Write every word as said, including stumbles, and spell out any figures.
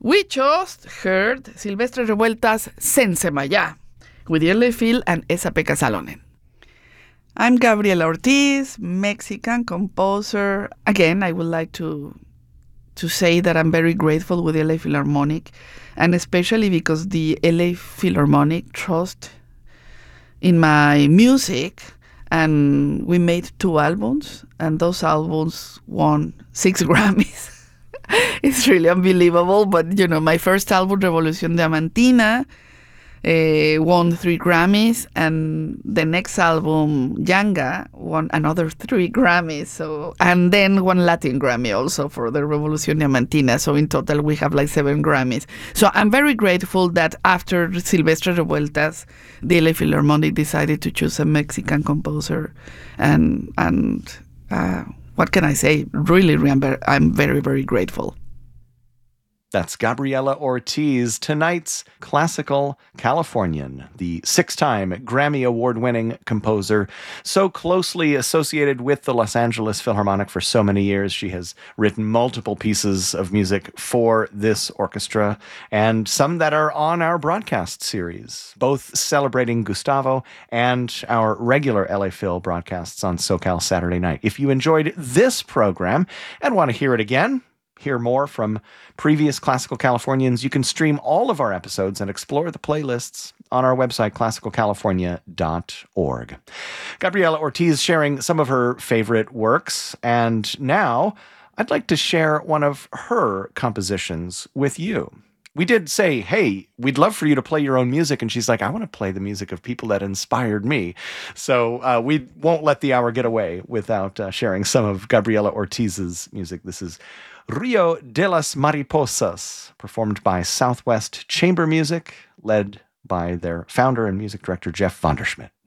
We just heard Silvestre Revuelta's Sensemayá with Yerle Phil and Esa-Pekka Salonen. I'm Gabriela Ortiz, Mexican composer. Again, I would like to to say that I'm very grateful with the L A Philharmonic, and especially because the L A Philharmonic trust in my music, and we made two albums, and those albums won six Grammys. It's really unbelievable, but you know, my first album, Revolución Diamantina, uh, won three Grammys, and the next album, Yanga, won another three Grammys. So, and then one Latin Grammy also for the Revolución Diamantina. So in total, we have like seven Grammys. So I'm very grateful that after Silvestre Revueltas, the L A Philharmonic decided to choose a Mexican composer, and and. Uh, What can I say? Really, I'm very, very grateful. That's Gabriela Ortiz, tonight's classical Californian, the six-time Grammy Award-winning composer, so closely associated with the Los Angeles Philharmonic for so many years. She has written multiple pieces of music for this orchestra, and some that are on our broadcast series, both celebrating Gustavo and our regular L A Phil broadcasts on SoCal Saturday Night. If you enjoyed this program and want to hear it again, hear more from previous Classical Californians, you can stream all of our episodes and explore the playlists on our website, classical california dot org. Gabriela Ortiz sharing some of her favorite works, and now I'd like to share one of her compositions with you. We did say, hey, we'd love for you to play your own music. And she's like, I want to play the music of people that inspired me. So uh, we won't let the hour get away without uh, sharing some of Gabriela Ortiz's music. This is Rio de las Mariposas, performed by Southwest Chamber Music, led by their founder and music director, Jeff Vanderschmidt.